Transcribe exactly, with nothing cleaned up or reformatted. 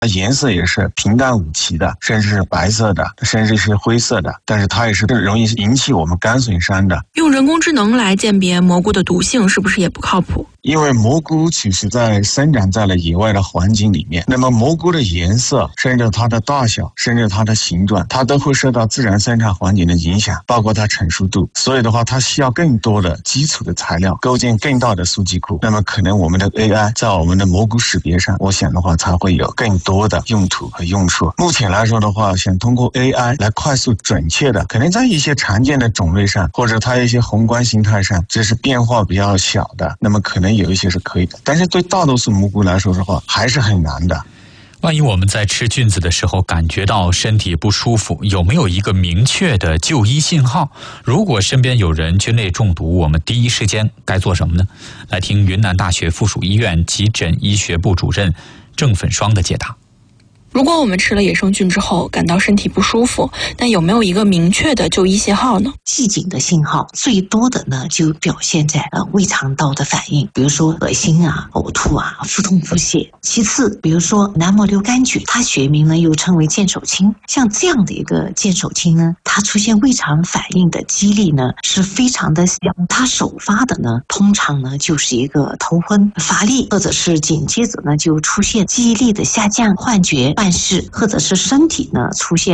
颜色也是平淡无奇的，甚至是白色的，甚至是灰色的，但是它也是容易引起我们肝损伤的。 用人工智能来鉴别蘑菇的毒性，是不是也不靠谱？ 因为蘑菇其实在生长在了野外的环境里面，那么蘑菇的颜色，甚至它的大小，甚至它的形状，它都会受到自然生长环境的影响，包括它成熟度。所以的话，它需要更多的基础的材料，构建更大的数据库。那么可能我们的 A I 在我们的蘑菇识别上，我想的话，才会有更多的用途和用处。目前来说的话，想通过 A I 来快速准确的，可能在一些常见的种类上，或者它一些宏观形态上，这是变化比较小的，那么可能有一些是可以的，但是对大多数蘑菇来说的话，还是很难的。 万一我们在吃菌子的时候感觉到身体不舒服，有没有一个明确的就医信号？如果身边有人菌类中毒，我们第一时间该做什么呢？来听云南大学附属医院急诊医学部主任郑粉霜的解答。 如果我们吃了野生菌之后感到身体不舒服，但有没有一个明确的就医信号呢？ 细颈的信号最多的呢，就表现在呃胃肠道的反应，比如说恶心啊、呕吐啊、腹痛腹泻。其次，比如说南摩瘤杆菌，它学名呢又称为剑手青，像这样的一个剑手青呢，它出现胃肠反应的几率呢是非常的小。它首发的呢，通常呢就是一个头昏、乏力，或者是紧接着呢就出现记忆力的下降、幻觉。办事或者是身体呢出现